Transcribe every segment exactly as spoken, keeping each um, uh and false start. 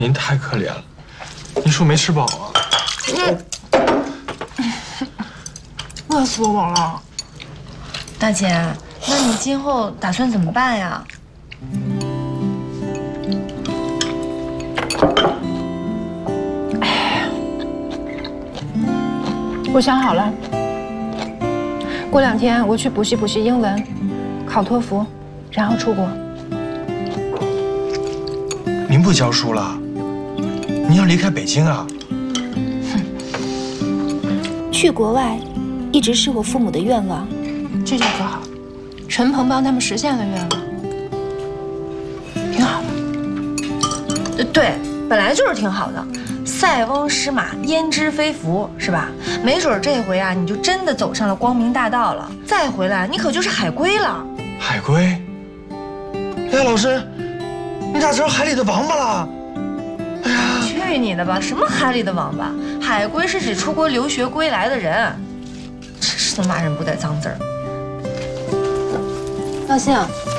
您太可怜了，您说没吃饱啊？ 饿死我了。 大姐，那你今后打算怎么办呀？ 我想好了，过两天我去补习补习英文，考托福，然后出国。 您不教书了？您要离开北京啊？ 去国外，一直是我父母的愿望。 这就可好，陈鹏帮他们实现了愿望，挺好的。 呃，对，本来就是挺好的。塞翁失马，焉知非福，是吧？没准这回啊，你就真的走上了光明大道了。再回来，你可就是海归了。 海归？哎，老师，你咋成海里的王八了？哎呀！ 去你的吧！什么海里的王八？海归是指出国留学归来的人。真是的，骂人不带脏字儿。 高兴，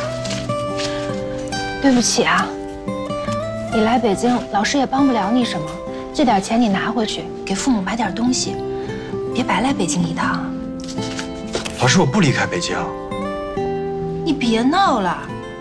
对不起啊，你来北京，老师也帮不了你什么。这点钱你拿回去，给父母买点东西，别白来北京一趟。 老师，我不离开北京。 你别闹了，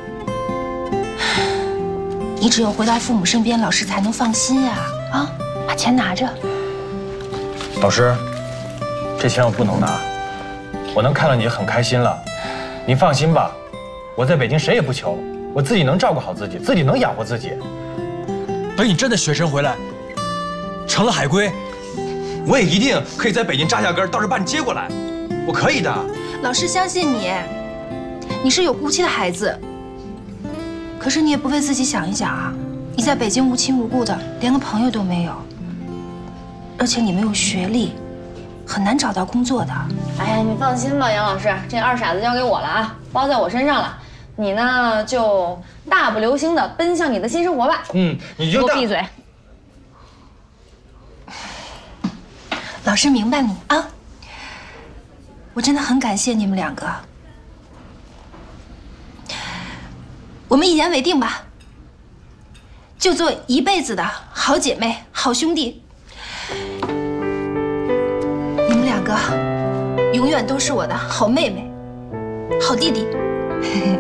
你只有回到父母身边，老师才能放心呀！啊， 把钱拿着。 老师，这钱我不能拿，我能看到你很开心了。您放心吧，我在北京谁也不求，我自己能照顾好自己，自己能养活自己。 等你真的学成回来，成了海归，我也一定可以在北京扎下根，到时候把你接过来。我可以的。 老师相信你，你是有骨气的孩子。可是你也不为自己想一想啊！你在北京无亲无故的，连个朋友都没有，而且你没有学历，很难找到工作的。 哎呀，你放心吧，杨老师，这二傻子交给我了啊，包在我身上了。你呢，就大步流星的奔向你的新生活吧。 嗯，你就给我闭嘴。 老师明白你啊，我真的很感谢你们两个，我们一言为定吧，就做一辈子的好姐妹、好兄弟。你们两个永远都是我的好妹妹、好弟弟。